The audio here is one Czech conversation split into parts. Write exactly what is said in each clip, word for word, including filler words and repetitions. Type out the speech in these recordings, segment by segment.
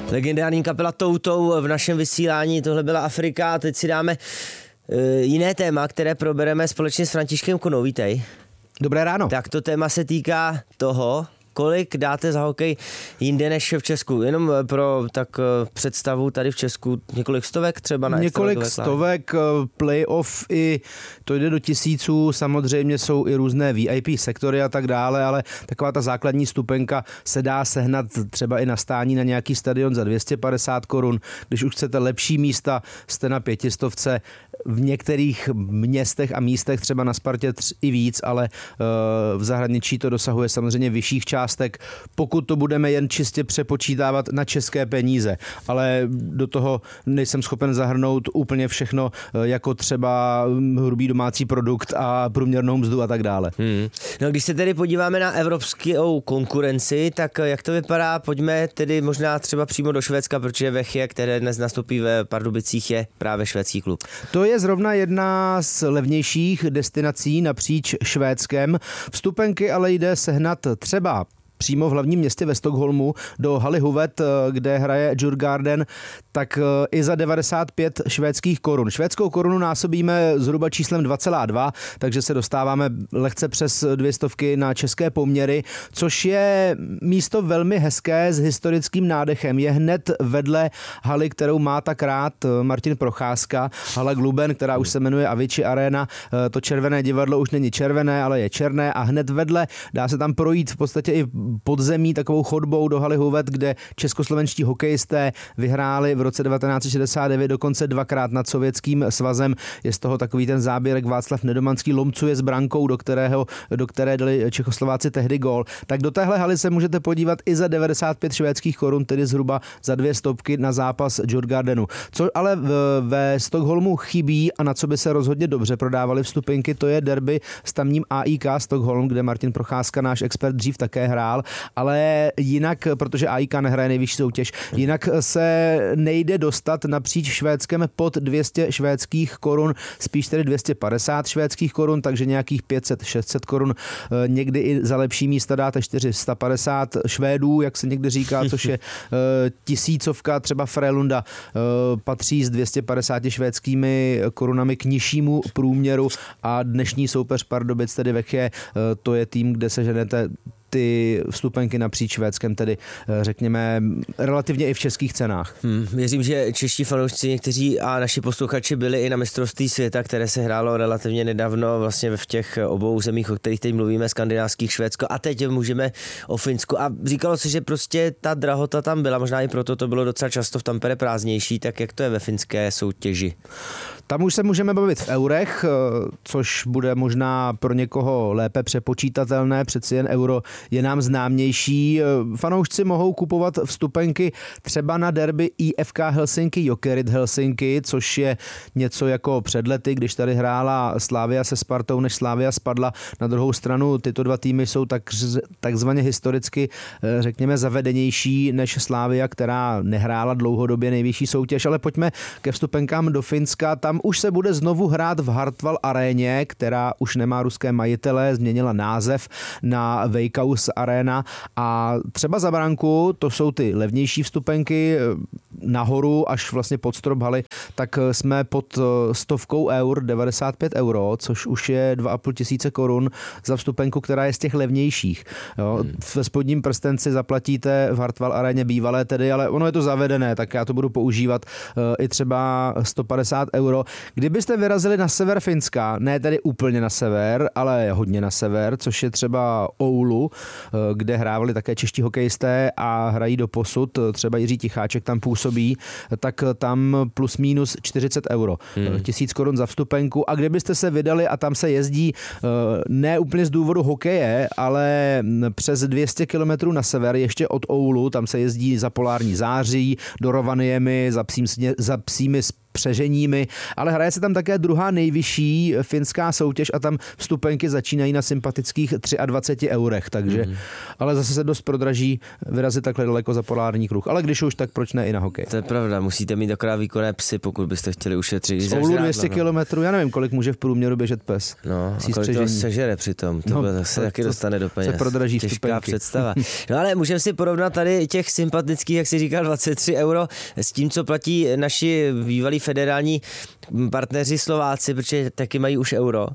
Legendární kapela Toutou v našem vysílání, tohle byla Afrika a teď si dáme uh, jiné téma, které probereme společně s Františkem Konou. Vítej. Dobré ráno. Tak to téma se týká toho, kolik dáte za hokej jinde než v Česku. Jenom pro tak představu, tady v Česku několik stovek třeba na Několik stovek, playoff i to jde do tisíců, samozřejmě jsou i různé V I P sektory a tak dále, ale taková ta základní stupenka se dá sehnat třeba i na stání na nějaký stadion za dvě stě padesát korun. Když už chcete lepší místa, jste na pětistovce, v některých městech a místech, třeba na Spartě i víc, ale v zahraničí to dosahuje samozřejmě vyšších částek, pokud to budeme jen čistě přepočítávat na české peníze. Ale do toho nejsem schopen zahrnout úplně všechno, jako třeba hrubý domácí produkt a průměrnou mzdu a tak dále. Hmm. No, když se tedy podíváme na evropskou konkurenci, tak jak to vypadá? Pojďme tedy možná třeba přímo do Švédska, protože Vechje, které dnes nastoupí ve Pardubicích, je právě švédský klub. To je zrovna jedna z levnějších destinací napříč Švédskem. Vstupenky ale jde sehnat třeba přímo v hlavním městě ve Stockholmu do haly Huvet, kde hraje Djurgården, tak i za devadesát pět švédských korun. Švédskou korunu násobíme zhruba číslem dva celá dva, takže se dostáváme lehce přes dvě stovky na české poměry, což je místo velmi hezké s historickým nádechem. Je hned vedle haly, kterou má tak rád Martin Procházka, hala Gluben, která už se jmenuje Avicii Arena. To červené divadlo už není červené, ale je černé a hned vedle dá se tam projít v podstatě i podzemí takovou chodbou do haly Huvet, kde českoslovenští hokejisté vyhráli v roce devatenáct set šedesát devět dokonce dvakrát nad Sovětským svazem. Je z toho takový ten záběrek Václav Nedomanský lomcuje s brankou, do, kterého, do které dali Čechoslováci tehdy gól. Tak do téhle haly se můžete podívat i za devadesát pět švédských korun, tedy zhruba za dvě stovky na zápas Djurgårdenu. Co ale v, ve Stockholmu chybí a na co by se rozhodně dobře prodávaly vstupenky, to je derby s tamním A I K Stockholm, kde Martin Procházka, náš expert, dřív také hrál. Ale jinak, protože A I K nehraje nejvyšší soutěž, jinak se nejde dostat napříč Švédskem pod dvě stě švédských korun, spíš tedy dvě stě padesát švédských korun, takže nějakých pět set šest set korun. Někdy i za lepší místa dáte čtyři sta padesát Švédů, jak se někdy říká, což je tisícovka. Třeba Frölunda patří s dvě stě padesáti švédskými korunami k nižšímu průměru a dnešní soupeř Pardubic, tedy Vechje, to je tým, kde se ženete ty vstupenky napříč Švédskem, tedy řekněme relativně i v českých cenách. Hmm, věřím, že čeští fanoušci někteří a naši posluchači byli i na mistrovství světa, které se hrálo relativně nedávno vlastně v těch obou zemích, o kterých teď mluvíme, skandinávských, Švédsko, a teď můžeme o Finsku. A říkalo se, že prostě ta drahota tam byla, možná i proto to bylo docela často v Tampere prázdnější, tak jak to je ve finské soutěži? Tam už se můžeme bavit v eurech, což bude možná pro někoho lépe přepočítatelné, přeci jen euro je nám známější. Fanoušci mohou kupovat vstupenky třeba na derby I F K Helsinki Jokerit Helsinki, což je něco jako před lety, když tady hrála Slavia se Spartou, než Slavia spadla. Na druhou stranu tyto dva týmy jsou tak, takzvaně historicky, řekněme, zavedenější než Slavia, která nehrála dlouhodobě nejvyšší soutěž. Ale pojďme ke vstupenkám do Finska. Tam už se bude znovu hrát v Hartwall aréně, která už nemá ruské majitele, změnila název na Veikkaus Arena a třeba za branku, to jsou ty levnější vstupenky, nahoru až vlastně pod strop haly, tak jsme pod stovkou eur, devadesát pět euro, což už je dva a půl tisíce korun za vstupenku, která je z těch levnějších. Jo. Ve spodním prstenci zaplatíte v Hartwall aréně bývalé tedy, ale ono je to zavedené, tak já to budu používat i třeba sto padesát euro. Kdybyste vyrazili na sever Finska, ne tedy úplně na sever, ale hodně na sever, což je třeba Oulu, kde hrávali také čeští hokejisté a hrají do posud, třeba Jiří Ticháček tam působí, tak tam plus minus čtyřicet euro. Hmm. Tisíc korun za vstupenku. A kdybyste se vydali a tam se jezdí ne úplně z důvodu hokeje, ale přes dvě stě kilometrů na sever, ještě od Oulu, tam se jezdí za polární září, do Rovaniemi, za, psím, za psími spřeženími, ale hraje se tam také druhá nejvyšší finská soutěž a tam vstupenky začínají na sympatických dvacet tři eurech, takže, mm. ale zase se dost prodraží vyrazit takhle daleko za polární kruh. Ale když už, tak proč ne i na hokej? To je pravda, musíte mít taková výkonné psy, pokud byste chtěli ušetřit. Z Oulu dvě stě kilometrů, já nevím, kolik může v průměru běžet pes. No, a kolik to sežere přitom, to no, se taky dostane do peněz. Se prodraží Těžká vstupenky. představa. No ale můžeme si porovnat tady těch sympatických, jak si říkal, dvacet tři euro s tím, co platí naši bývalí federální partneři Slováci, protože taky mají už euro.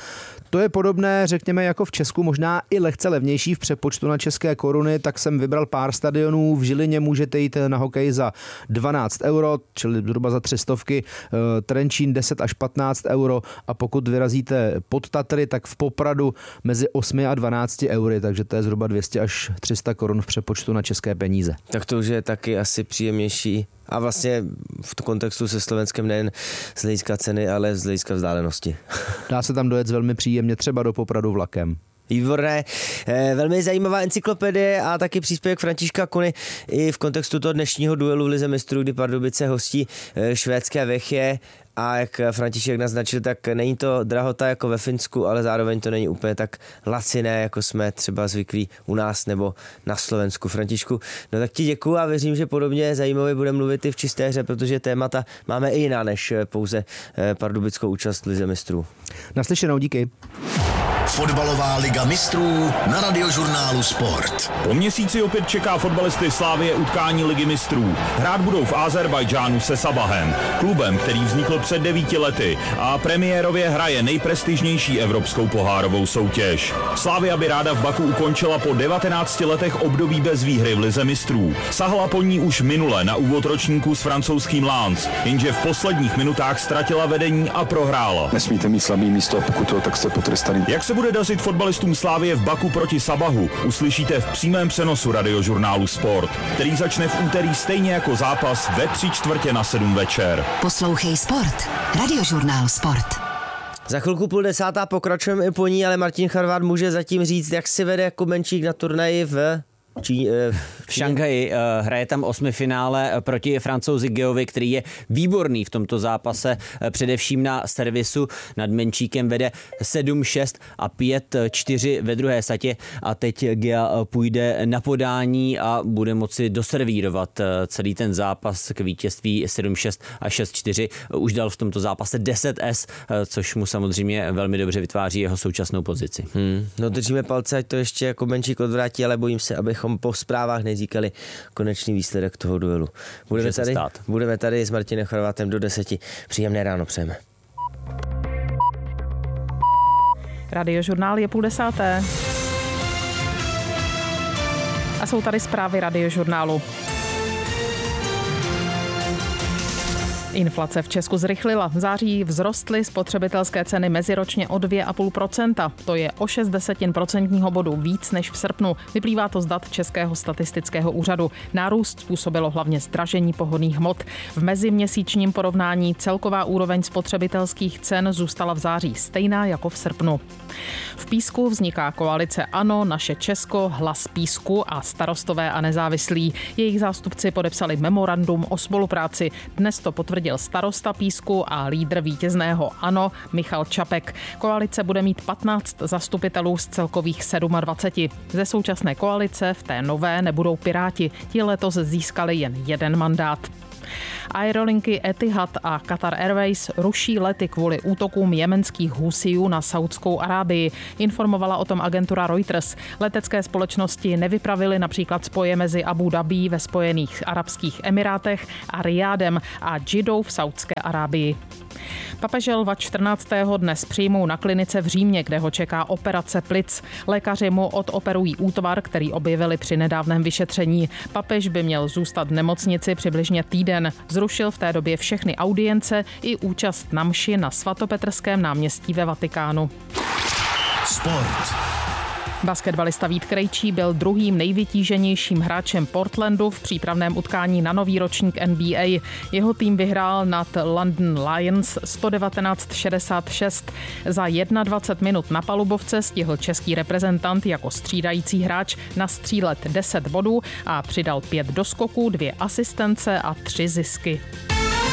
To je podobné, řekněme, jako v Česku, možná i lehce levnější v přepočtu na české koruny, tak jsem vybral pár stadionů. V Žilině můžete jít na hokej za dvanáct euro, čili zhruba za tři stovky, Trenčín deset až patnáct euro a pokud vyrazíte pod Tatry, tak v Popradu mezi osm a dvanáct eury, takže to je zhruba dvě stě až tři sta korun v přepočtu na české peníze. Tak to už je taky asi příjemnější. A vlastně v kontextu se Slovenskem nejen z hlediska ceny, ale z hlediska vzdálenosti. Dá se tam dojet velmi příjemně, třeba do Popradu vlakem. Výborné, velmi zajímavá encyklopedie a taky příspěvek Františka Kuny i v kontextu toho dnešního duelu v Lize mistrů, kdy Pardubice hostí švédské Vechje. A jak František naznačil, tak není to drahota jako ve Finsku, ale zároveň to není úplně tak laciné, jako jsme třeba zvyklí u nás nebo na Slovensku. Františku, no tak ti děkuju a věřím, že podobně zajímavě budeme mluvit i v čisté hře, protože témata máme i jiná než pouze pardubickou účast v Lize mistrů. Naslyšenou, díky. Fotbalová liga mistrů na Radiožurnálu Sport. Po měsíci opět čeká fotbalisty Slavie utkání ligy mistrů. Hrát budou v Azerbajdžánu se Sabahem, klubem, který vznikl před devíti lety a premiérově hraje nejprestižnější evropskou pohárovou soutěž. Slavia by ráda v Baku ukončila po devatenácti letech období bez výhry v Lize mistrů. Sahla po ní už minule na úvod ročníku s francouzským Lens, jenže v posledních minutách ztratila vedení a prohrála. Nesmíte mít slabý místo a pokud to, tak jste potrestaný. Jak se bude dařit fotbalistům Slavie v Baku proti Sabahu, uslyšíte v přímém přenosu Radiožurnálu Sport, který začne v úterý stejně jako zápas ve tři čtvrtě na sedm večer. Poslouchej Sport. Radiožurnál Sport. Za chvilku půl desátá pokračujeme i po ní, ale Martin Charvát může zatím říct, jak si vede jako menšík na turnaji v Čí, v, v Šanghaji uh, hraje tam osmifinále proti Francouzi Geovi, který je výborný v tomto zápase, uh, především na servisu. Nad Menčíkem vede sedm šest a pět čtyři ve druhé satě a teď Gea uh, půjde na podání a bude moci doservírovat uh, celý ten zápas k vítězství sedm šest a šest čtyři. Uh, už dal v tomto zápase deset es, uh, což mu samozřejmě velmi dobře vytváří jeho současnou pozici. Hmm. No držíme palce, ať to ještě jako Menčík odvrátí, ale bojím se, abychom po zprávách neříkali konečný výsledek toho duelu. Budeme tady, budeme tady s Martinem Charvátem do deseti. Příjemné ráno přejeme. Radiožurnál je půl desáté. A jsou tady zprávy Radiožurnálu. Inflace v Česku zrychlila. V září vzrostly spotřebitelské ceny meziročně o dvě celá pět procenta. To je o šest desetin procentního bodu víc než v srpnu. Vyplývá to z dat Českého statistického úřadu. Nárůst způsobilo hlavně zdražení pohonných hmot. V meziměsíčním porovnání celková úroveň spotřebitelských cen zůstala v září stejná jako v srpnu. V Písku vzniká koalice ANO, Naše Česko, Hlas Písku a Starostové a nezávislí. Jejich zástupci podepsali memorandum o spolupráci. Dnes to potvrdil starosta Písku a lídr vítězného ANO Michal Čapek. Koalice bude mít patnáct zastupitelů z celkových dvacet sedm. Ze současné koalice v té nové nebudou Piráti. Ti letos získali jen jeden mandát. Aerolinky Etihad a Qatar Airways ruší lety kvůli útokům jemenských Husijů na Saudskou Arábii. Informovala o tom agentura Reuters. Letecké společnosti nevypravily například spoje mezi Abu Dhabí ve Spojených arabských emirátech a Rijádem a Džidou v Saudské Arábii. Papeže Lva čtrnáctého dnes přijmou na klinice v Římě, kde ho čeká operace plic. Lékaři mu odoperují útvar, který objevili při nedávném vyšetření. Papež by měl zůstat v nemocnici přibližně týden. Zrušil v té době všechny audience i účast na mši na svatopetrském náměstí ve Vatikánu. Sport. Basketbalista Vít Krejčí byl druhým nejvytíženějším hráčem Portlandu v přípravném utkání na nový ročník N B A. Jeho tým vyhrál nad London Lions sto devatenáct šedesát šest. Za dvacet jedna minut na palubovce stihl český reprezentant jako střídající hráč nastřílet deset bodů a přidal pět doskoků, dvě asistence a tři zisky.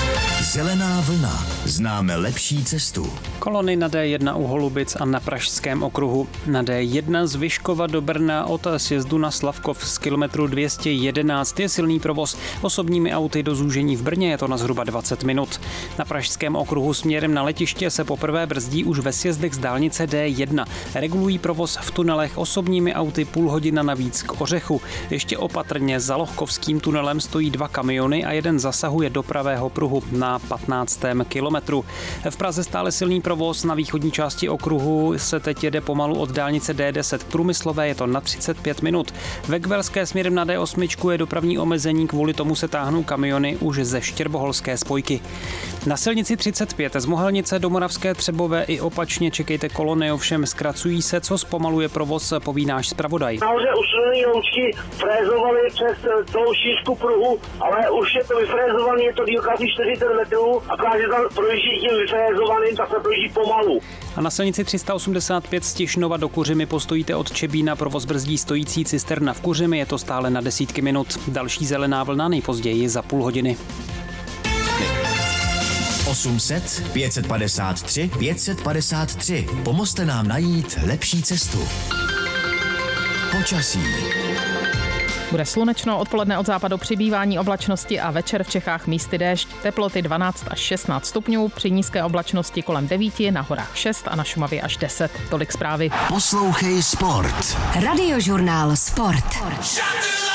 Zelená vlna. Známe lepší cestu. Kolony na D jedna u Holubic a na Pražském okruhu. Na D jedna z Vyškova do Brna od sjezdu na Slavkov z kilometru dvě stě jedenáct je silný provoz. Osobními auty do zúžení v Brně je to na zhruba dvacet minut. Na Pražském okruhu směrem na letiště se poprvé brzdí už ve sjezdech z dálnice D jedna. Regulují provoz v tunelech osobními auty půl hodina navíc k Ořechu. Ještě opatrně za Lohkovským tunelem stojí dva kamiony a jeden zasahuje do pravého pruhu na patnáctém kilometru. V Praze stále silný provoz, na východní části okruhu se teď jede pomalu od dálnice D deset k Průmyslové, je to na třicet pět minut. Ve Gvelské směrem na D osm je dopravní omezení, kvůli tomu se táhnou kamiony už ze Štěrboholské spojky. Na silnici třicet pět z Mohelnice do Moravské Třebové i opačně čekejte kolony, ovšem zkracují se, co zpomaluje provoz, poví náš zpravodaj. Nahoře usuněný loučky frézovali přes celou šířku pruhu, ale už je to vyfrézovaný, je to dílka asi čtyřicet metrů a právě tam projíždí tím vyfrézovaným, tak se projíždí pomalu. A na silnici tři sta osmdesát pět z Tišnova do Kuřimy postojíte od Čebína, provoz brzdí stojící cisterna v Kuřimi, je to stále na desítky minut. Další zelená vlna nejpozději za půl hodiny. osm set pět set padesát tři pět set padesát tři. Pomozte nám najít lepší cestu. Počasí. Bude slunečno, odpoledne od západu přibývání oblačnosti a večer v Čechách místy déšť. Teploty dvanáct až šestnáct stupňů, při nízké oblačnosti kolem devět, na horách šest a na Šumavě až deset. Tolik zprávy. Poslouchej Sport. Radiožurnál Sport.